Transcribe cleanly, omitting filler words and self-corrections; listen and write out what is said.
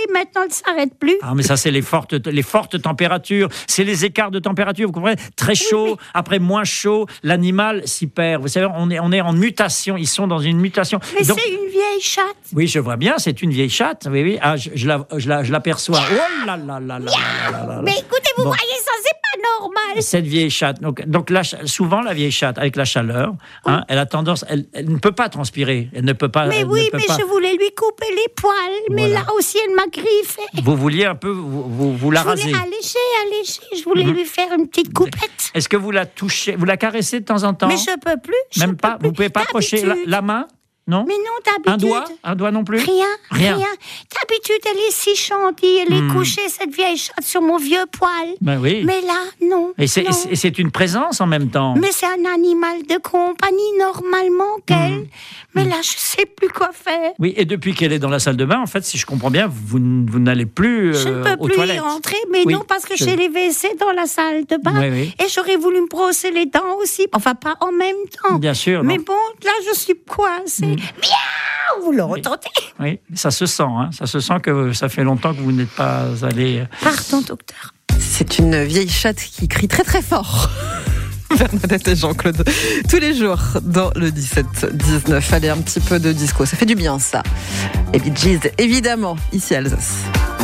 maintenant elle ne s'arrête plus. Ah, mais ça, c'est les fortes températures. C'est les écarts de température, vous comprenez ? Très chaud, après moins chaud, l'animal s'y perd. Vous savez, on est en mutation. Ils sont dans une mutation. Mais donc, c'est une vieille chatte. Oui, je vois bien, c'est une vieille chatte. Oui. Ah, je l'aperçois. Oh là là là là là là. Mais écoutez, vous voyez ça, c'est pas normal. Cette vieille chatte. Donc là, souvent, la vieille chatte, avec la chaleur, elle a tendance... Elle ne peut pas transpirer. Elle ne peut pas... Mais oui, mais je voulais lui couper les poils. Mais là aussi, elle m'a griffé. Vous vouliez un peu vous la raser. Je voulais alléger. Je voulais lui faire une petite coupette. Est-ce que vous la touchez, vous la caressez de temps en temps ? Mais je peux plus. Même pas. Vous pouvez pas approcher la main ? Non ? Mais non, d'habitude. Un doigt non plus ? Rien. D'habitude, elle est si gentille. Elle est couchée, cette vieille chatte, sur mon vieux poil. Ben oui. Mais là, non. Et c'est une présence en même temps. Mais c'est un animal de compagnie, normalement, qu'elle. Mais là, je sais plus quoi faire. Oui, et depuis qu'elle est dans la salle de bain, en fait, si je comprends bien, vous n'allez plus je ne peux aux plus toilettes. y rentrer, mais non, parce que j'ai les WC dans la salle de bain. Oui. Et j'aurais voulu me brosser les dents aussi. Enfin, pas en même temps. Bien sûr. Mais bon, là, je suis coincée. Miaou, vous l'entendez ? Oui, ça se sent. Ça se sent que ça fait longtemps que vous n'êtes pas allé... Pardon, docteur. C'est une vieille chatte qui crie très très fort. Bernadette et Jean-Claude, tous les jours dans le 17-19. Allez, un petit peu de disco, ça fait du bien ça. Et Bee Gees, évidemment, ici Alsace.